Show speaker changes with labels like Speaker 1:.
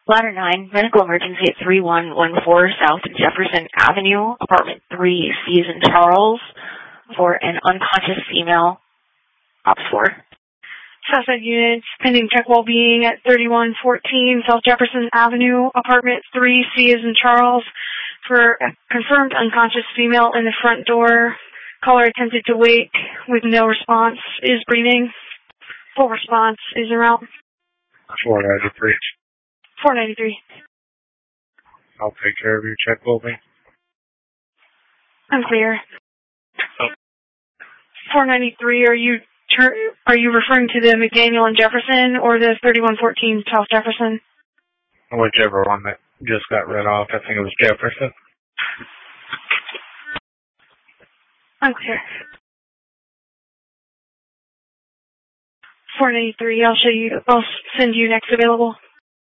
Speaker 1: Ladder 9, medical emergency at 3114 South Jefferson Avenue, apartment 3, C as in Charles, for an unconscious female. Ops 4.
Speaker 2: Southside units, pending check well-being at 3114 South Jefferson Avenue, apartment 3, C as in Charles, for a confirmed unconscious female in the front door. Caller attempted to wake with no response. Is breathing. Full response. Is en route.
Speaker 3: 493.
Speaker 2: 493.
Speaker 3: I'll take care of your check well-being.
Speaker 2: I'm clear.
Speaker 3: Oh.
Speaker 2: 493, are you referring to the McDaniel and Jefferson or the 3114 South Jefferson?
Speaker 3: Whichever one that just got read off. I think it was Jefferson.
Speaker 2: I'm clear. 493, I'll send you next available.